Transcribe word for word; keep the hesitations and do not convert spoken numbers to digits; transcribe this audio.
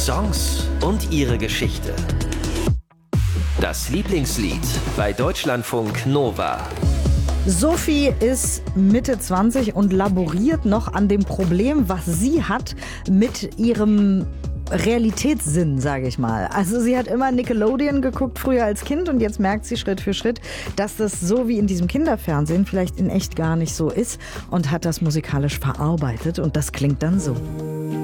Songs und ihre Geschichte. Das Lieblingslied bei Deutschlandfunk Nova. Sophie ist Mitte zwanzig und laboriert noch an dem Problem, was sie hat mit ihrem Realitätssinn, sage ich mal. Also sie hat immer Nickelodeon geguckt, früher als Kind, und jetzt merkt sie Schritt für Schritt, dass das so wie in diesem Kinderfernsehen vielleicht in echt gar nicht so ist, und hat das musikalisch verarbeitet, und das klingt dann so.